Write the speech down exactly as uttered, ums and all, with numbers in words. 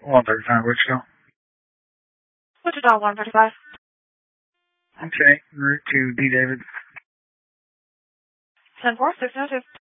one thirty-five, Wichita. Wichita, one thirty-five. Okay, route to D. David. ten four, six oh two.